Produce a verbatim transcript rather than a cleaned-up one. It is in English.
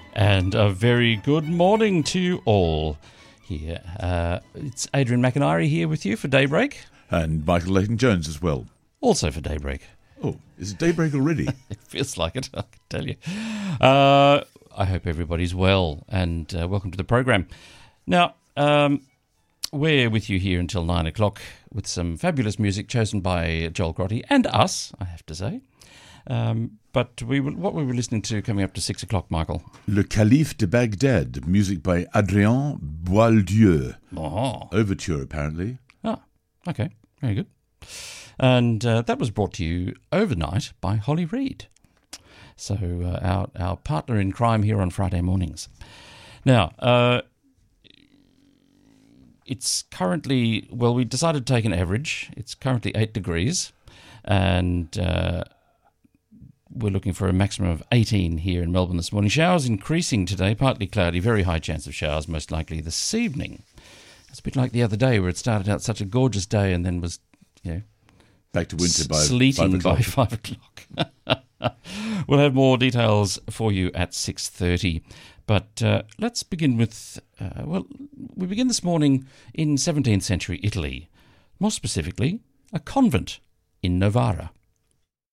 And a very good morning to you all here. Uh, it's Adrian McIntyre here with you for Daybreak. And Michael Leighton-Jones as well. Also for Daybreak. Oh, is it Daybreak already? It feels like it, I can tell you. Uh, I hope everybody's well, and uh, welcome to the program. Now, um, we're with you here until nine o'clock with some fabulous music chosen by Joel Grotty and us, I have to say. Um, but we were, what we were listening to coming up to six o'clock, Michael? Le Caliph de Baghdad, music by Adrien Boieldieu. Oh. Overture, apparently. Ah, okay, very good. And uh, that was brought to you overnight by Holly Reid. So uh, our, our partner in crime here on Friday mornings. Now, uh, it's currently, well, we decided to take an average. It's currently eight degrees, and uh, we're looking for a maximum of eighteen here in Melbourne this morning. Showers increasing today, partly cloudy, very high chance of showers, most likely this evening. It's a bit like the other day where it started out such a gorgeous day and then was, you know, back to winter by sleeting five o'clock. by five o'clock. We'll have more details for you at six thirty. But uh, let's begin with, uh, well, we begin this morning in seventeenth century Italy. More specifically, a convent in Novara.